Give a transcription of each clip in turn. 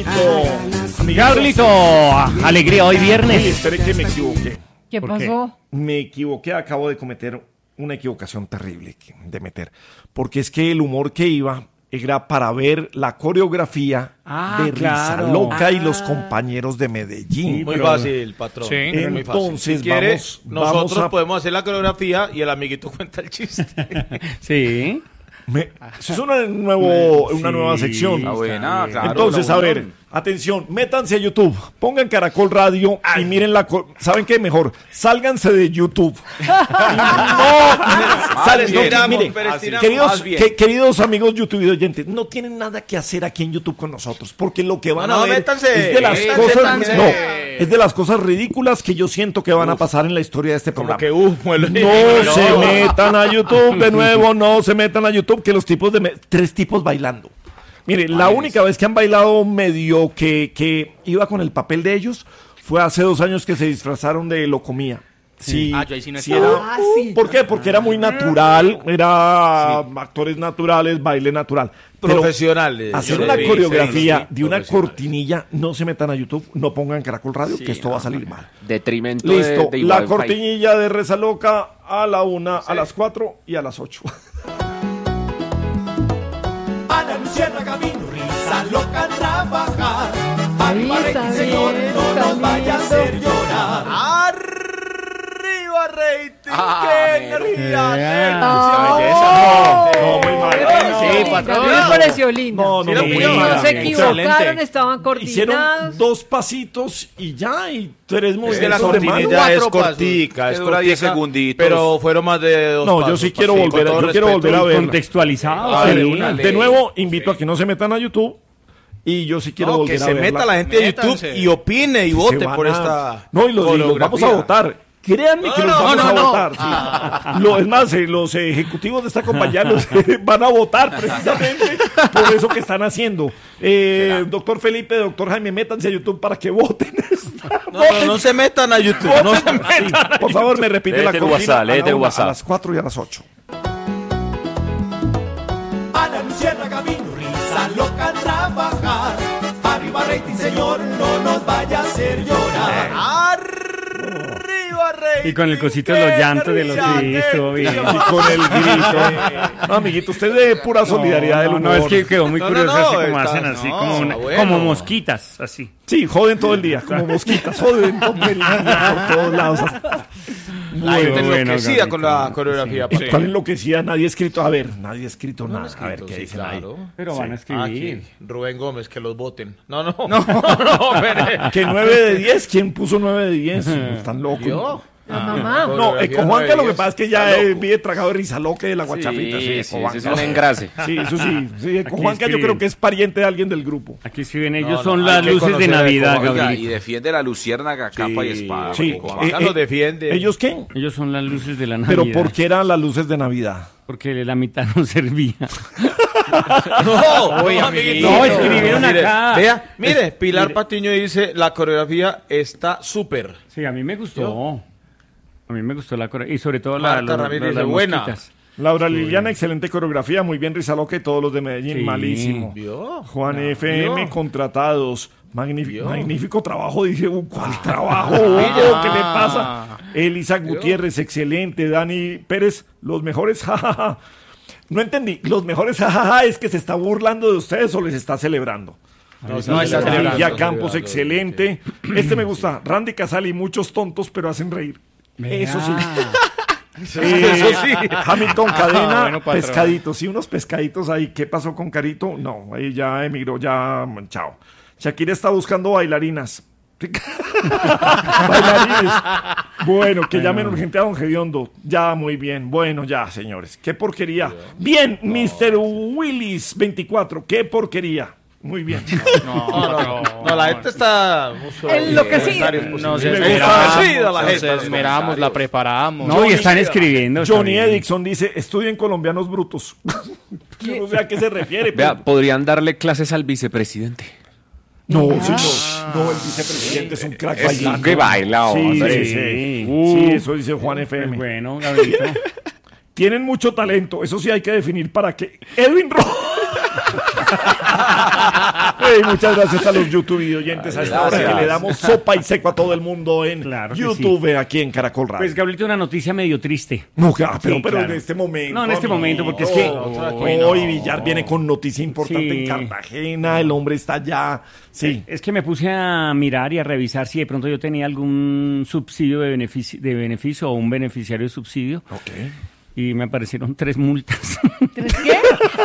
Carlito, alegría hoy viernes. Sí, espere que me equivoqué. ¿Qué pasó? Me equivoqué, acabo de cometer una equivocación terrible de meter. Porque es que el humor que iba era para ver la coreografía de Risa Loca y los compañeros de Medellín. Muy fácil, patrón. Sí, entonces si quiere, vamos nosotros a... podemos hacer la coreografía y el amiguito cuenta el chiste. Sí. Eso es una nueva sección. Buena, claro, Entonces, a ver, atención, métanse a YouTube, pongan Caracol Radio y miren ¿saben qué? Mejor, sálganse de YouTube. Queridos amigos YouTube y oyentes, no tienen nada que hacer aquí en YouTube con nosotros, porque lo que van a ver métanse, es de las cosas ridículas que yo siento que van a pasar en la historia de este programa. No se metan a YouTube de nuevo, no se metan a YouTube, que los tipos tres tipos bailando. Mire, la única vez que han bailado medio que iba con el papel de ellos fue hace 2 años que se disfrazaron de Locomía. Sí, yo ahí sí no estaba. ¿Por qué? Porque era muy natural, actores naturales, baile natural. Profesionales. Hacer una coreografía de una cortinilla, no se metan a YouTube, no pongan Caracol Radio, que esto va a salir mal. Detrimento Listo, de la cortinilla de Risa Loca a la 1, a las 4 y a las 8. Ana Luciana Camino, Risa Loca a trabajar. Arriba rating, señor, no nos vaya a hacer llorar. ¡Arriba rating! Ah, ¡Qué energía! No, muy mal. Sí, patrón. Me pareció lindo. No se equivocaron, Excelente. estaban coordinados. Hicieron 2 pasitos y ya, y 3 movimientos Es que la de mano. cortinilla es 4 cortica, pasos. Dura 10 segunditos. Pero fueron más de 2 No, pasos. yo sí quiero Con volver, todo yo quiero respeto. volver a ver. Contextualizado. De nuevo, invito a que no se metan a YouTube y yo sí quiero No, volver que a se verla. meta la gente de YouTube Métanse. y opine y Se vote van por a- esta No, y los vamos a coreografía. votar. Créanme que los vamos a votar. Sí. Ah. Es más, los ejecutivos de esta compañía van a votar precisamente por eso que están haciendo. Doctor Felipe, doctor Jaime, métanse a YouTube para que voten. No se metan a YouTube. No se metan. Sí, por favor, me repite la Léete el cortina WhatsApp, léete el a WhatsApp. las 4 y a las 8. Ana Luciana Camino, Risa Loca a trabajar. Arriba rating, señor, no nos vaya a hacer llorar. Arriba rating. Y con el cosito de los llantos de los energía, estuvo bien. Y con el grito. No, amiguito, usted es de pura solidaridad del humor. No, es que quedó muy No, curioso no, así como está- hacen así, no, como, bueno. como mosquitas, así. Sí, joden todo el día, como mosquitas, joden tonterías por todos lados. La gente Bueno, enloquecida Gabito. con la coreografía. ¿Y cuál enloquecía? Nadie ha escrito. A ver, nadie ha escrito nada. A ver, ¿qué Sí, dicen ahí? claro. Pero van a escribir. Aquí, Rubén Gómez, que los voten. No, Que 9 de 10, ¿quién puso 9 de 10? Están locos. ¿Yo? La mamá. No, con Juanca lo que pasa es que ya Está loco. vive tragado de Risa Loca y de la guachafita. Sí, Sí, con eso Juanca. es un engrase. Sí, eso sí. Sí, con Aquí Juanca yo escriben. creo que es pariente de alguien del grupo. Aquí escriben No, ellos, no, son hay las que luces de conocer a Navidad, Oiga, y Gabriel. defiende la luciérnaga capa y espada. Sí, Juanca los defiende. ¿Ellos qué? Ellos son las luces de la Navidad. ¿Pero por qué eran las luces de Navidad? Porque la mitad no servía. No, Oye, amiguito. no, escribieron acá. Vea, mire, Pilar Patiño dice, la coreografía está súper. Sí, a mí me gustó. A mí me gustó la coreografía. Y sobre todo Marta Ramírez las dice, buena. mosquitas. Laura Liliana, excelente coreografía, muy bien Risa Loca y todos los de Medellín, Sí. malísimo. ¿Vio? Juan FM, ¿Vio? contratados. ¿Vio? Magnífico trabajo, dice, ¿cuál trabajo, Hugo? ¿Qué le pasa? Elisa Gutiérrez, excelente. Dani Pérez, los mejores, jajaja. No entendí, los mejores, jajaja, ¿es que se está burlando de ustedes o les está celebrando? No está celebrando, Ya está Campos, celebrando, excelente. Este me gusta, Randy Casali, muchos tontos, pero hacen reír. Eso sí. Eso sí. Hamilton Cadena, Bueno, patrón. pescaditos, sí, unos pescaditos ahí. ¿Qué pasó con Carito? No, ahí ya emigró, ya, chao. Shakira está buscando bailarinas. Bailarines. Bueno, que llamen urgente a Don Gediondo. Ya, muy bien. Bueno, ya, señores. Qué porquería. Bien, Mr. Willis 24. Qué porquería. Muy bien. No, la gente está... Enloquecida. Nos Me esmeramos, la gente. esmeramos, la preparamos. No, y están escribiendo. está Johnny bien. Edison dice, estudien colombianos brutos. Yo no sé a qué se refiere. Vea, pero- podrían darle clases al vicepresidente. No, señor. No, el vicepresidente es un crack Es bailando. un que baila, Sí, hombre. sí, sí. Uh. Sí, eso dice Juan FM. Bueno, Gabrielito. Tienen mucho talento, eso sí hay que definir para qué. Edwin Rojas. Muchas gracias a los YouTube y oyentes a esta hora que le damos sopa y seco a todo el mundo en YouTube, aquí en Caracol Radio. Pues, Gabrielito, una noticia medio triste. No, pero en este momento. No, en este momento, porque es que... Hoy Villar viene con noticia importante en Cartagena, el hombre está allá. Sí. Es que me puse a mirar y a revisar si de pronto yo tenía algún subsidio de beneficio o un beneficiario de subsidio. Ok. Y me aparecieron 3 multas. ¿Tres qué?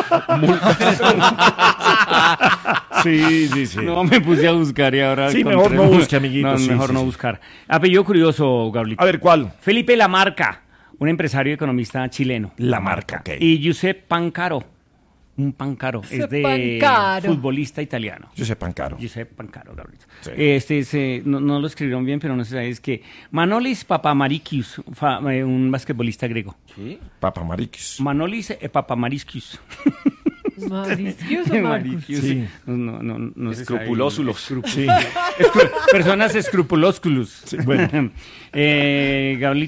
Sí. No, me puse a buscar y ahora... Sí, mejor no busque, amiguito. No, mejor no buscar. Apellido curioso, Gabrielito. A ver, ¿cuál? Felipe Lamarca, un empresario y economista chileno. Lamarca, ok. Y Giuseppe Pancaro, un Pancaro, es de futbolista italiano. Giuseppe Pancaro, Gabrielito. Sí. No lo escribieron bien, pero no sé, es que Manolis Papamarikis, un basquetbolista griego. ¿Sí? Papamarikis. Manolis Papamarikis. Marisquios o Marcus. Sí. No Escrupulósulos. Personas escrupulósculos. Sí, bueno. Gabrielito.